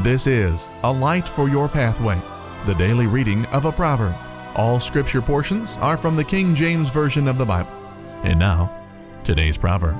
This is A Light for Your Pathway, the daily reading of a proverb. All scripture portions are from the King James Version of the Bible. And now, today's proverb.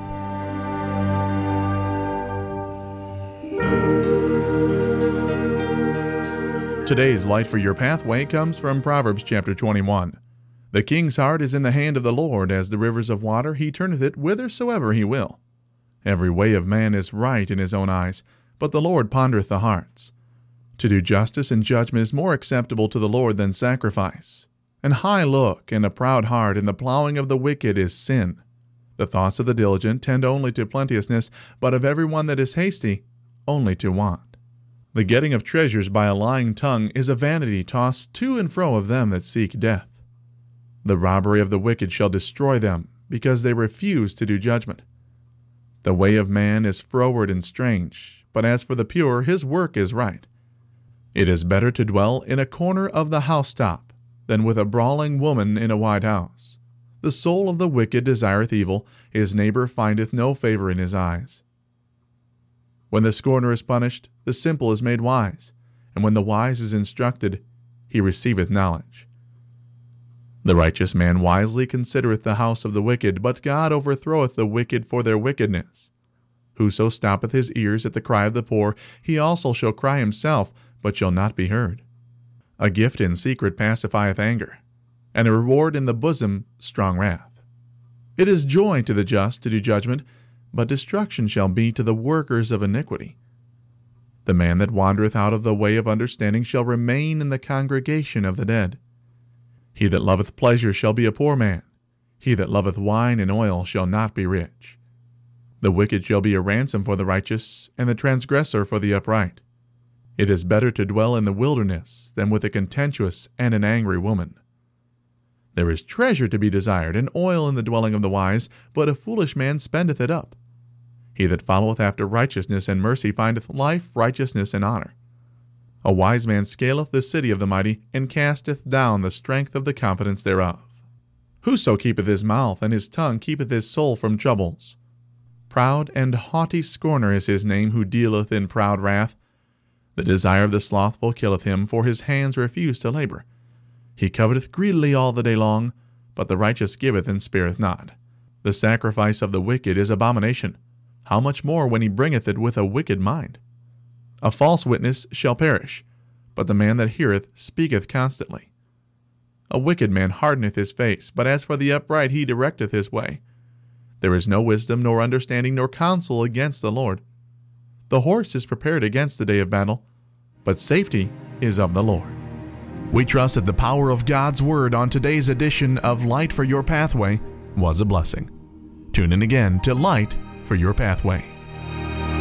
Today's Light for Your Pathway comes from Proverbs chapter 21. The king's heart is in the hand of the Lord, as the rivers of water. He turneth it whithersoever he will. Every way of man is right in his own eyes, but the Lord pondereth the hearts. To do justice and judgment is more acceptable to the Lord than sacrifice. An high look and a proud heart in the plowing of the wicked is sin. The thoughts of the diligent tend only to plenteousness, but of every one that is hasty, only to want. The getting of treasures by a lying tongue is a vanity tossed to and fro of them that seek death. The robbery of the wicked shall destroy them, because they refuse to do judgment. The way of man is froward and strange, but as for the pure, his work is right. It is better to dwell in a corner of the housetop than with a brawling woman in a wide house. The soul of the wicked desireth evil, his neighbor findeth no favor in his eyes. When the scorner is punished, the simple is made wise, and when the wise is instructed, he receiveth knowledge. The righteous man wisely considereth the house of the wicked, but God overthroweth the wicked for their wickedness. Whoso stoppeth his ears at the cry of the poor, he also shall cry himself, but shall not be heard. A gift in secret pacifieth anger, and a reward in the bosom strong wrath. It is joy to the just to do judgment, but destruction shall be to the workers of iniquity. The man that wandereth out of the way of understanding shall remain in the congregation of the dead. He that loveth pleasure shall be a poor man. He that loveth wine and oil shall not be rich. The wicked shall be a ransom for the righteous, and the transgressor for the upright. It is better to dwell in the wilderness than with a contentious and an angry woman. There is treasure to be desired, and oil in the dwelling of the wise, but a foolish man spendeth it up. He that followeth after righteousness and mercy findeth life, righteousness, and honor. A wise man scaleth the city of the mighty, and casteth down the strength of the confidence thereof. Whoso keepeth his mouth and his tongue keepeth his soul from troubles. Proud and haughty scorner is his name, who dealeth in proud wrath. The desire of the slothful killeth him, for his hands refuse to labor. He coveteth greedily all the day long, but the righteous giveth and spareth not. The sacrifice of the wicked is abomination. How much more when he bringeth it with a wicked mind? A false witness shall perish, but the man that heareth speaketh constantly. A wicked man hardeneth his face, but as for the upright he directeth his way. There is no wisdom, nor understanding, nor counsel against the Lord. The horse is prepared against the day of battle, but safety is of the Lord. We trust that the power of God's Word on today's edition of Light for Your Pathway was a blessing. Tune in again to Light for Your Pathway.